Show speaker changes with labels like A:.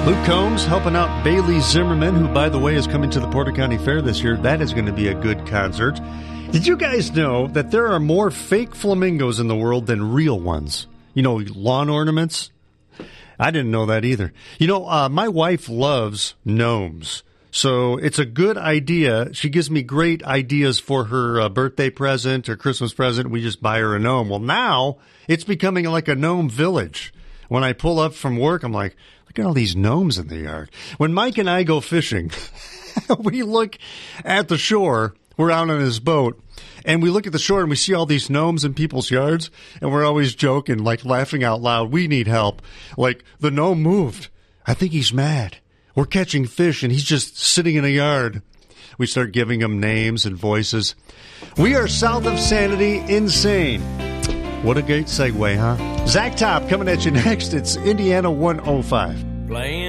A: Luke Combs helping out Bailey Zimmerman, who, by the way, is coming to the Porter County Fair this year. That is going to be a good concert. Did you guys know that there are more fake flamingos in the world than real ones? You know, lawn ornaments? I didn't know that either. You know, my wife loves gnomes. So it's a good idea. She gives me great ideas for her birthday present or Christmas present. We just buy her a gnome. Well, now it's becoming like a gnome village. When I pull up from work, I'm like, look at all these gnomes in the yard. When Mike and I go fishing, we look at the shore. We're out on his boat, and we look at the shore, and we see all these gnomes in people's yards, and we're always joking, like laughing out loud. We need help. Like, the gnome moved. I think he's mad. We're catching fish, and he's just sitting in a yard. We start giving him names and voices. We are south of Sanity, insane. What a great segue, huh? Zach Top coming at you next. It's Indiana 105.